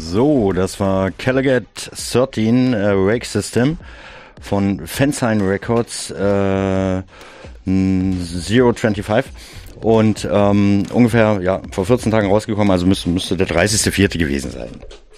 So, das war Caligat 13 Rake System von Fansign Records 025 und ungefähr vor 14 Tagen rausgekommen, also müsste der 30.04. gewesen sein.